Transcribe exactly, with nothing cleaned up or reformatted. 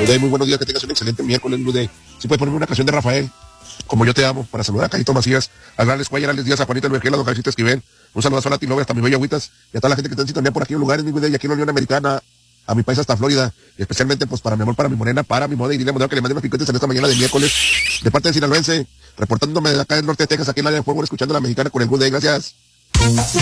Lude, muy buenos días, que tengas un excelente miércoles, Lude. Si puedes ponerme una canción de Rafael, Como yo te amo, para saludar a Cajito Macías, a Grandes Cuellar, a Alex Díaz, a Juanita Albergela, a don Javisito Esquivel. Un saludo a Lati Love, hasta mi bella Agüitas, y a toda la gente que está en sintonía por aquí en lugares, mi Lude, y aquí en la Unión Americana, a mi país hasta Florida, y especialmente pues para mi amor, para mi morena, para mi moda, y dile a Modelo que le mande unos piquetes en esta mañana de miércoles, de parte de Sinaloense, reportándome de acá del norte de Texas, aquí en la área de Fuego, escuchando a la mexicana con el Lude, gracias.